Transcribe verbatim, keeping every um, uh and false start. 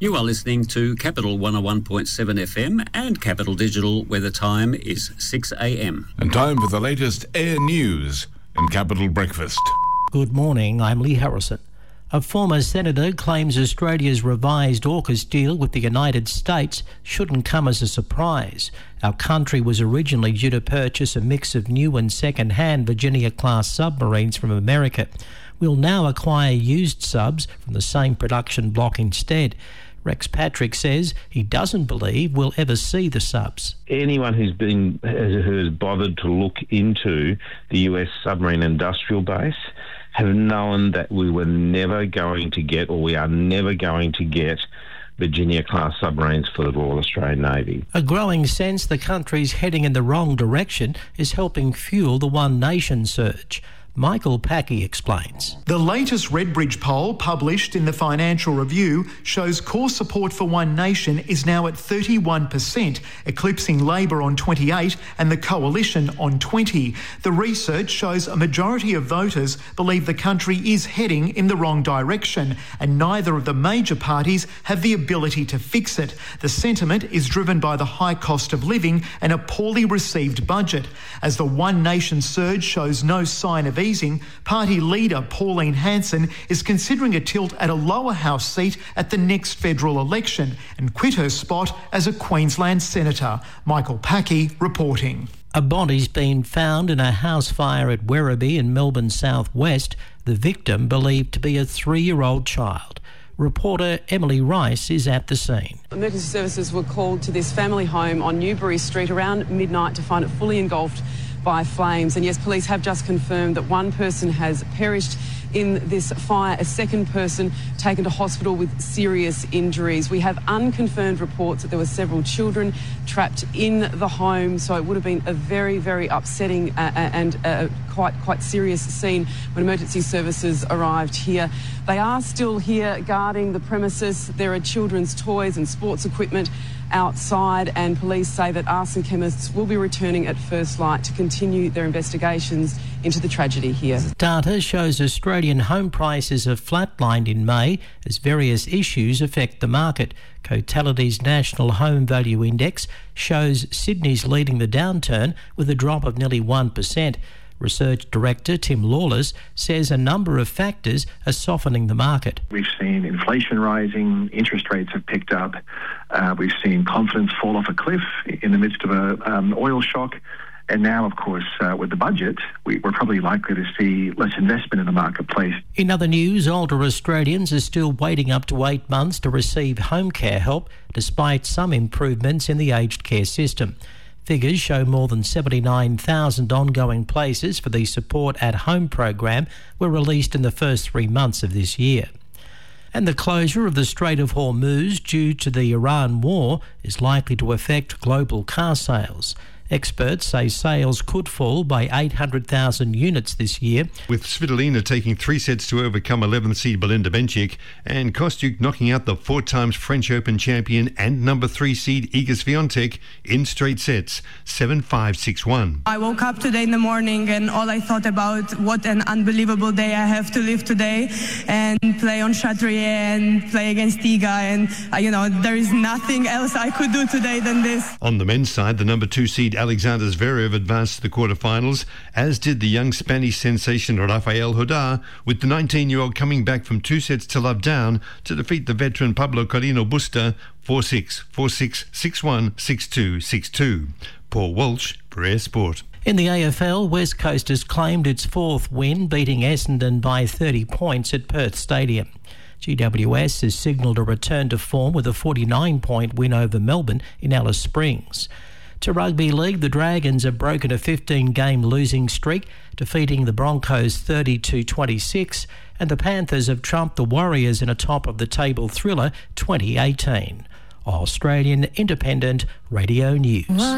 You are listening to Capital one oh one point seven F M and Capital Digital, where the time is six a m. And time for the latest air news in Capital Breakfast. Good morning, I'm Lee Harrison. A former senator claims Australia's revised AUKUS deal with the United States shouldn't come as a surprise. Our country was originally due to purchase a mix of new and second-hand Virginia-class submarines from America. We'll now acquire used subs from the same production block instead. Rex Patrick says he doesn't believe we'll ever see the subs. Anyone who's been who has bothered to look into the U S submarine industrial base have known that we were never going to get, or we are never going to get, Virginia-class submarines for the Royal Australian Navy. A growing sense the country's heading in the wrong direction is helping fuel the One Nation surge. Michael Packey explains. The latest Redbridge poll, published in the Financial Review, shows core support for One Nation is now at thirty-one percent, eclipsing Labor on twenty-eight and the Coalition on twenty. The research shows a majority of voters believe the country is heading in the wrong direction, and neither of the major parties have the ability to fix it. The sentiment is driven by the high cost of living and a poorly received budget. As the One Nation surge shows no sign of easing, party leader Pauline Hanson is considering a tilt at a lower house seat at the next federal election and quit her spot as a Queensland senator. Michael Packey reporting. A body's been found in a house fire at Werribee in Melbourne southwest, the victim believed to be a three-year-old child. Reporter Emily Rice is at the scene. Emergency services were called to this family home on Newbury Street around midnight to find it fully engulfed by flames. And yes, police have just confirmed that one person has perished in this fire, a second person taken to hospital with serious injuries. We have unconfirmed reports that there were several children trapped in the home, so it would have been a very, very upsetting uh, and uh, quite, quite serious scene when emergency services arrived here. They are still here guarding the premises. There are children's toys and sports equipment outside, and police say that arson chemists will be returning at first light to continue their investigations into the tragedy here. Data shows Australian home prices have flatlined in May as various issues affect the market. Cotality's National Home Value Index shows Sydney's leading the downturn with a drop of nearly one percent. Research Director Tim Lawless says a number of factors are softening the market. We've seen inflation rising, interest rates have picked up, uh, we've seen confidence fall off a cliff in the midst of an um, oil shock, and now, of course, uh, with the budget, we, we're probably likely to see less investment in the marketplace. In other news, older Australians are still waiting up to eight months to receive home care help, despite some improvements in the aged care system. Figures show more than seventy-nine thousand ongoing places for the Support at Home program were released in the first three months of this year. And the closure of the Strait of Hormuz due to the Iran war is likely to affect global car sales. Experts say sales could fall by eight hundred thousand units this year. With Svitolina taking three sets to overcome eleventh seed Belinda Bencic and Kostyuk knocking out the four times French Open champion and number three seed Iga Swiatek in straight sets, seven five six one. I woke up today in the morning and all I thought about what an unbelievable day I have to live today and play on Chatrier and play against Iga, and uh, you know, there is nothing else I could do today than this. On the men's side, the number two seed Alexander Zverev advanced to the quarterfinals, as did the young Spanish sensation Rafael Hodar, with the nineteen-year-old coming back from two sets to love down to defeat the veteran Pablo Carreno Busta four six, four six, six one, six two, six two. Paul Walsh for Air Sport. In the A F L, West Coast has claimed its fourth win, beating Essendon by thirty points at Perth Stadium. G W S has signalled a return to form with a forty-nine point win over Melbourne in Alice Springs. To Rugby League, the Dragons have broken a fifteen-game losing streak, defeating the Broncos thirty-two twenty-six, and the Panthers have trumped the Warriors in a top-of-the-table thriller twenty eighteen. Australian Independent Radio News.